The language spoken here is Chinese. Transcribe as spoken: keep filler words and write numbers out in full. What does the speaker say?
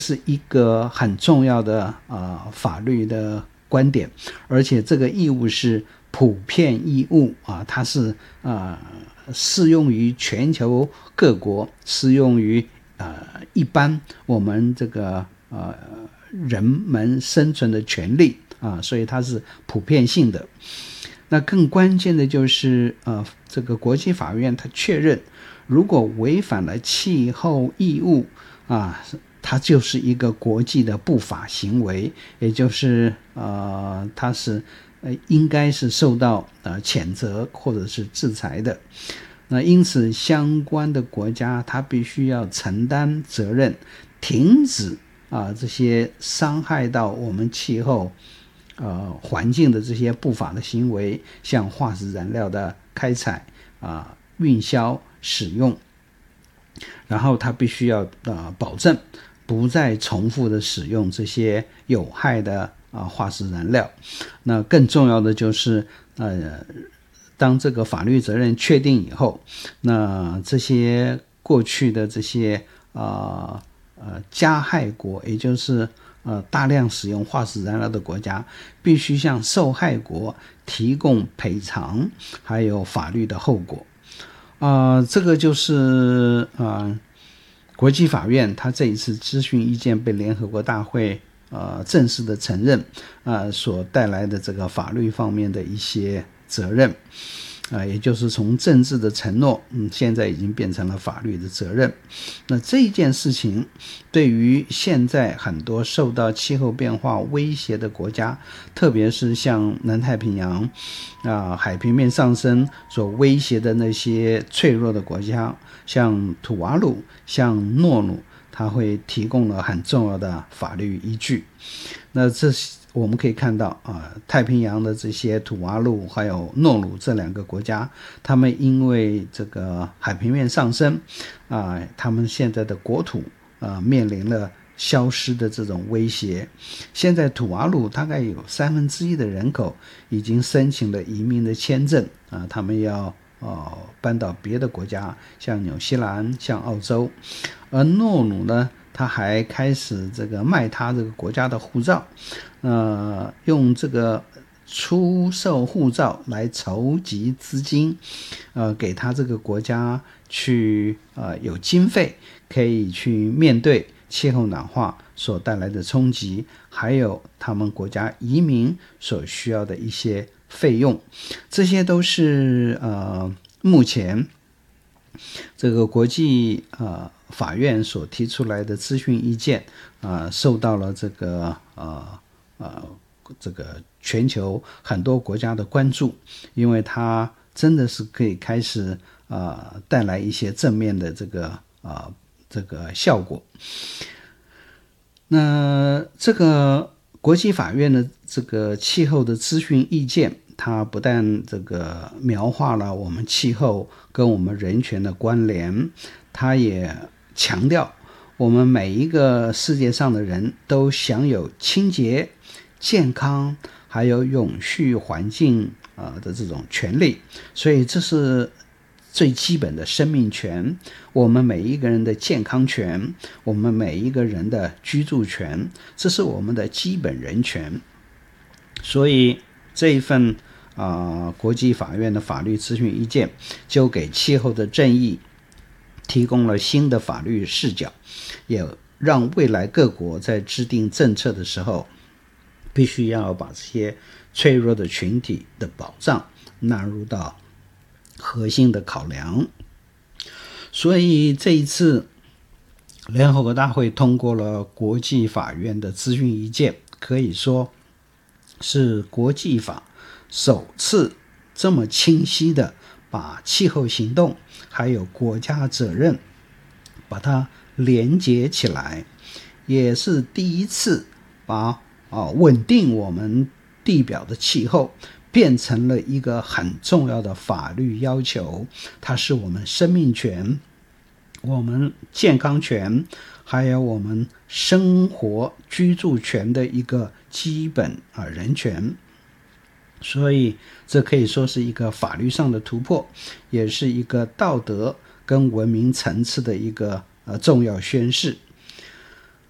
是一个很重要的呃法律的观点，而且这个义务是普遍义务啊，它是呃适用于全球各国，适用于呃一般我们这个呃人们生存的权利啊，所以它是普遍性的。那更关键的就是呃这个国际法院它确认，如果违反了气候义务啊，它就是一个国际的不法行为，也就是呃，它是呃应该是受到呃谴责或者是制裁的。那因此，相关的国家它必须要承担责任，停止啊这些伤害到我们气候呃环境的这些不法的行为，像化石燃料的开采啊、运销、使用。然后它必须要呃保证不再重复的使用这些有害的啊、呃、化石燃料。那更重要的就是呃，当这个法律责任确定以后，那这些过去的这些啊 呃, 呃加害国，也就是呃大量使用化石燃料的国家，必须向受害国提供赔偿，还有法律的后果。啊、呃，这个就是啊、呃，国际法院他这一次咨询意见被联合国大会呃正式的承认，呃所带来的这个法律方面的一些责任。啊，也就是从政治的承诺，嗯，现在已经变成了法律的责任。那这一件事情，对于现在很多受到气候变化威胁的国家，特别是像南太平洋啊、海平面上升所威胁的那些脆弱的国家，像土瓦鲁、像诺鲁，它会提供了很重要的法律依据。那这我们可以看到啊、呃，太平洋的这些土瓦鲁还有诺鲁这两个国家，他们因为这个海平面上升啊、呃，他们现在的国土啊、呃、面临了消失的这种威胁。现在土瓦鲁大概有三分之一的人口已经申请了移民的签证啊、呃，他们要呃搬到别的国家，像纽西兰、像澳洲。而诺鲁呢，他还开始这个卖他这个国家的护照，呃，用这个出售护照来筹集资金，呃，给他这个国家去呃有经费可以去面对气候暖化所带来的冲击，还有他们国家移民所需要的一些费用，这些都是呃目前这个国际呃法院所提出来的咨询意见啊、呃，受到了这个呃呃这个全球很多国家的关注，因为它真的是可以开始呃带来一些正面的这个呃这个效果。那这个国际法院的这个气候的咨询意见，它不但这个描画了我们气候跟我们人权的关联，它也强调我们每一个世界上的人都享有清洁、健康还有永续环境呃的这种权利，所以这是最基本的生命权，我们每一个人的健康权，我们每一个人的居住权，这是我们的基本人权。所以这一份啊、呃、国际法院的法律咨询意见就给气候的正义提供了新的法律视角，也让未来各国在制定政策的时候必须要把这些脆弱的群体的保障纳入到核心的考量。所以这一次联合国大会通过了国际法院的咨询意见，可以说是国际法首次这么清晰的把气候行动还有国家责任把它连接起来，也是第一次把、啊、稳定我们地表的气候变成了一个很重要的法律要求，它是我们生命权、我们健康权还有我们生活居住权的一个基本啊人权。所以这可以说是一个法律上的突破，也是一个道德跟文明层次的一个呃重要宣示。